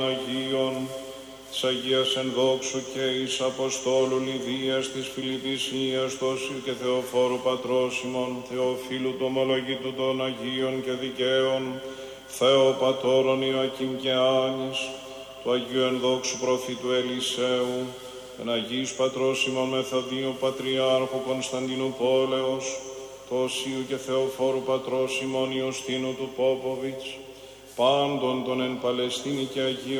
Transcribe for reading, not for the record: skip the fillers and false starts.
Αγίων, της Αγίας Ενδόξου και εις Αποστόλου Λιδίας της Φιλιππισίας, τόσου και Θεοφόρου Πατρός ημών, Θεοφίλου του ομολογητού των Αγίων και δικαίων, Θεοπατώρων Ιωακήμ και Άνης, του Αγίου Ενδόξου προφήτου Ελισαίου, εν Αγίης Πατρός ημών Μεθοδίου Πατριάρχου Κωνσταντίνου Πόλεως, του Οσίου και Θεοφόρου Πατρός ημών Ιωστίνου του Πόποβιτς, πάντων των εν Παλαιστίνη και Αγίων